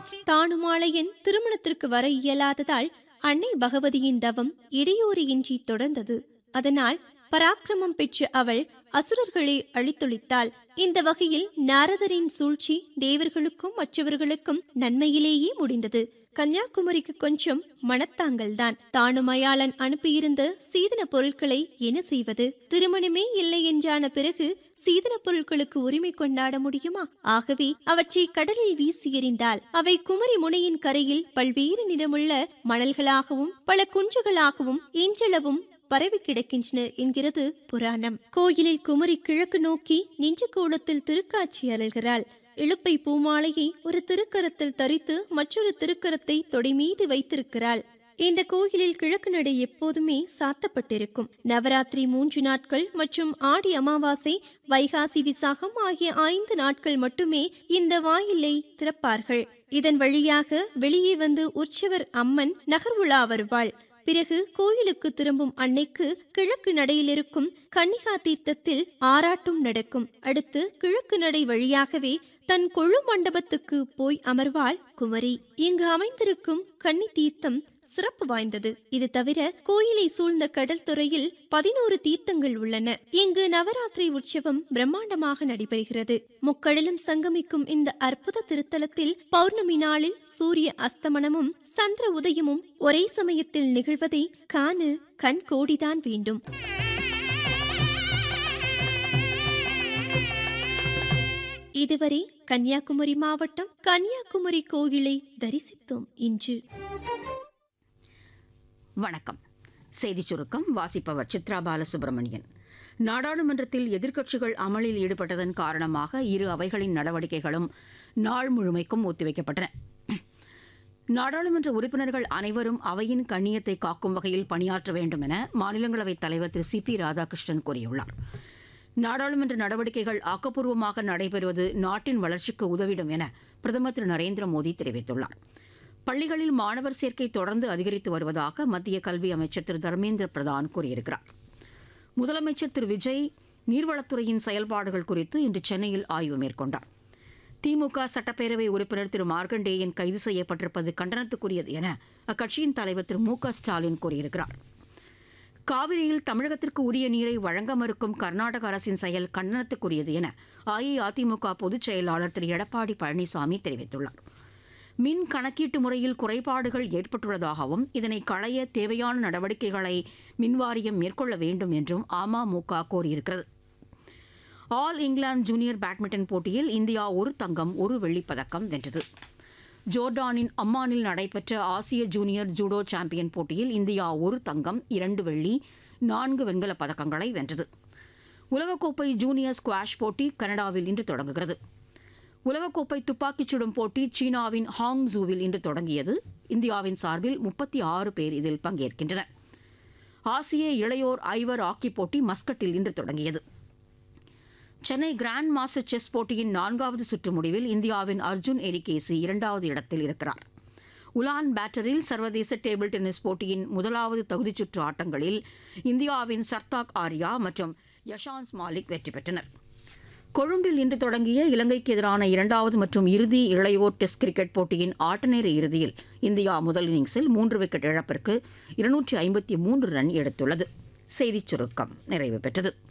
தானுமாலையின் திருமணத்திற்கு வர இயலாததால் அன்னை பகவதியின் தவம் இடையூறியின்றி தொடர்ந்தது. அதனால் பராக்கிரமம் பெற்ற அவள் அசுரர்களை அழித்தொழித்தாள். இந்த வகையில் நாரதரின் சூழ்ச்சி தேவர்களுக்கும் மற்றவர்களுக்கும் நன்மையிலேயே முடிந்தது. கன்னியாகுமரிக்கு கொஞ்சம் மனத்தாங்கல்தான். தானுமயாளன் அனுப்பியிருந்த சீதன பொருட்களை என்ன செய்வது? திருமணமே இல்லை என்றான பிறகு சீதன பொருட்களுக்கு உரிமை கொண்டாட முடியுமா? ஆகவே அவற்றை கடலில் வீசி எறிந்தால் அவை குமரி முனையின் கரையில் பல்வேறு நிறமுள்ள மணல்களாகவும் பல குன்றுகளாகவும் இன்றளவும் பரவி கிடக்கின்றன என்கிறது புராணம். கோயிலில் குமரி கிழக்கு நோக்கி நின்ற கோலத்தில் திருக்காட்சி அருள்கிறாள். இழுப்பை பூமாலையை ஒரு திருக்கரத்தில் தரித்து மற்றொரு திருக்கரத்தை தொடை மீது வைத்திருக்கிறாள். இந்த கோயிலில் கிழக்கு நடை எப்போதுமே சாத்தப்பட்டிருக்கும். நவராத்திரி 3 நாட்கள் மற்றும் ஆடி அமாவாசை, வைகாசி விசாகம் ஆகிய 5 நாட்கள் மட்டுமே இந்த வாயிலை திறப்பார்கள். இதன் வழியாக வெளியே வந்து உற்சவர் அம்மன் நகர்வுலா வருவாள். பிறகு கோயிலுக்கு திரும்பும் அன்னைக்கு கிழக்கு நடையில் இருக்கும் கன்னிகா தீர்த்தத்தில் ஆராட்டும் நடக்கும். அடுத்து கிழக்கு நடை வழியாகவே தன் கொழு மண்டபத்துக்கு போய் அமர்வாள் குமரி. இங்கு அமைந்திருக்கும் கன்னி தீர்த்தம் சிறப்பு வாய்ந்தது. இது தவிர கோயிலை சூழ்ந்த கடல் துறையில் 11 தீர்த்தங்கள் உள்ளன. இங்கு நவராத்திரி உற்சவம் பிரம்மாண்டமாக நடைபெறுகிறது. முக்கடலும் சங்கமிக்கும் இந்த அற்புத திருத்தலத்தில் பௌர்ணமி நாளில் சூரிய அஸ்தமனமும் சந்திர உதயமும் ஒரே சமயத்தில் நிகழ்வதை காண கண் கோடிதான் வேண்டும். இதுவரை கன்னியாகுமரி மாவட்டம் கன்னியாகுமரி கோயிலை தரிசித்தோம். இன்று வணக்கம். செய்திச் சுருக்கம் வாசிப்பவர் சித்ரா பாலசுப்ரமணியன். நாடாளுமன்றத்தில் எதிர்க்கட்சிகள் அமளியில் ஈடுபட்டதன் காரணமாக இரு அவைகளின் நடவடிக்கைகளும் நாள் முழுமைக்கும் ஒத்திவைக்கப்பட்டன. நாடாளுமன்ற உறுப்பினர்கள் அனைவரும் அவையின் கண்ணியத்தை காக்கும் வகையில் பணியாற்ற வேண்டும் என மாநிலங்களவைத் தலைவர் திரு சி பி ராதாகிருஷ்ணன் கூறியுள்ளார். நாடாளுமன்ற நடவடிக்கைகள் ஆக்கப்பூர்வமாக நடைபெறுவது நாட்டின் வளர்ச்சிக்கு உதவிடும் என பிரதமர் திரு நரேந்திர மோடி தெரிவித்துள்ளார். பள்ளிகளில் மாணவர் சேர்க்கை தொடர்ந்து அதிகரித்து வருவதாக மத்திய கல்வி அமைச்சர் திரு தர்மேந்திர பிரதான் கூறியிருக்கிறார். முதலமைச்சர் திரு விஜய் நீர்வளத்துறையின் செயல்பாடுகள் குறித்து இன்று சென்னையில் ஆய்வு மேற்கொண்டார். திமுக சட்டப்பேரவை உறுப்பினர் திரு மார்க்கண்டேயன் கைது செய்யப்பட்டிருப்பது கண்டனத்துக்குரியது என அக்கட்சியின் தலைவர் திரு மு க ஸ்டாலின் கூறியிருக்கிறார். காவிரியில் தமிழகத்திற்கு உரிய நீரை வழங்க மறுக்கும் கர்நாடக அரசின் செயல் கண்டனத்துக்குரியது என அஇஅதிமுக பொதுச் செயலாளர் திரு எடப்பாடி பழனிசாமி தெரிவித்துள்ளார். மின் கணக்கீட்டு முறையில் குறைபாடுகள் ஏற்பட்டுள்ளதாகவும் இதனை களைய தேவையான நடவடிக்கைகளை மின்வாரியம் மேற்கொள்ள வேண்டும் என்றும் AMMK கோரியிருக்கிறது. All England junior badminton போட்டியில் இந்தியா 1 தங்கம் 1 வெள்ளிப் பதக்கம் வென்றது. ஜோர்டானின் அம்மானில் நடைபெற்ற ஆசிய ஜூனியர் ஜூடோ சாம்பியன் போட்டியில் இந்தியா 1 தங்கம் 2 வெள்ளி 4 வெண்கலப் பதக்கங்களை வென்றது. உலகக்கோப்பை ஜூனியர் ஸ்குவாஷ் போட்டி கனடாவில் இன்று தொடங்குகிறது. உலகக்கோப்பை துப்பாக்கிச் சுடும் போட்டி சீனாவின் ஹாங்ஸூவில் இன்று தொடங்கியது. இந்தியாவின் சார்பில் 36 பேர் இதில் பங்கேற்கின்றனர். ஆசிய இளையோர் ஐவர் ஹாக்கி போட்டி மஸ்கட்டில் இன்று தொடங்கியது. சென்னை கிராண்ட் மாஸ்டர் செஸ் போட்டியின் 4வது சுற்று முடிவில் இந்தியாவின் அர்ஜுன் எரிகேசி 2வது இடத்தில் இருக்கிறார். உலான் பேட்டரில் சர்வதேச டேபிள் டென்னிஸ் போட்டியின் 1வது தகுதிச் சுற்று ஆட்டங்களில் இந்தியாவின் சர்தாக் ஆர்யா மற்றும் யஷான்ஸ் மாலிக் வெற்றி பெற்றனர். கொழும்பில் இன்று தொடங்கிய இலங்கைக்கு எதிரான 2வது மற்றும் இறுதி இளையோர் டெஸ்ட் கிரிக்கெட் போட்டியின் ஆட்டநேர இறுதியில் இந்தியா முதல் இன்னிங்ஸில் 3 விக்கெட் இழப்பிற்கு 253 ரன் எடுத்துள்ளது. செய்திச் சுருக்கம் நிறைவு பெற்றது.